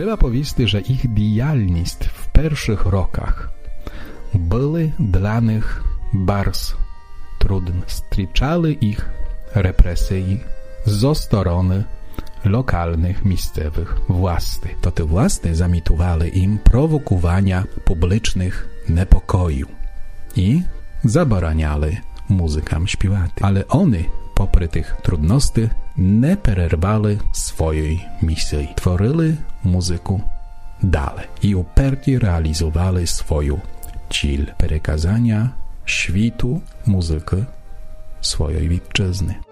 Trzeba powiedzieć, że ich діяльність w pierwszych rokach były dla nich bardzo trudne. Zустрічали ich represji ze strony lokalnych, miejscowych władzy. To te władze zamituwały im prowokowania publicznych niepokojów i zabraniały muzykam śpiewać. Ale oni, poprzez tych trudności, nie przerwali swojej misji. Tworzyli muzykę dalej i uparcie realizowali swoją cel przekazania świtu muzyki swojej ojczyzny.